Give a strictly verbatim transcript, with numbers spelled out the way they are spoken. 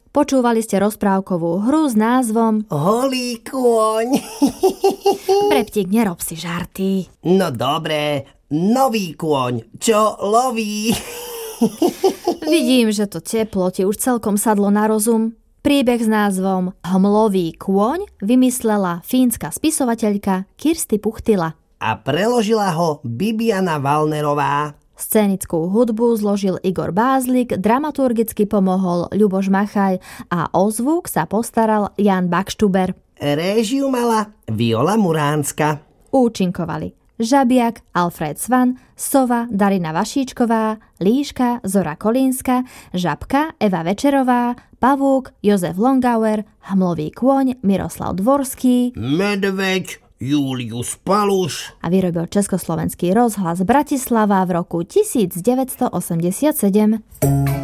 Počúvali ste rozprávkovú hru s názvom Holý kôň. Breptík, nerob si žarty. No dobre, nový kôň, čo loví. Vidím, že to teplo ti už celkom sadlo na rozum. Príbeh s názvom Hmlový kôň vymyslela fínska spisovateľka Kirsti Puchtila. A preložila ho Bibiana Valnerová. Scénickú hudbu zložil Igor Bázlik, dramaturgicky pomohol Ľuboš Machaj a o zvuk sa postaral Jan Bakštuber. Réžiu mala Viola Muránska. Účinkovali Žabiak, Alfred Svan, Sova, Darina Vašíčková, Líška, Zora Kolínska, Žabka, Eva Večerová, Pavúk, Jozef Longauer, Hmlový kôň, Miroslav Dvorský, Medveď, Julius Paluš a vyrobil Československý rozhlas Bratislava v roku devätnásť osemdesiatsedem.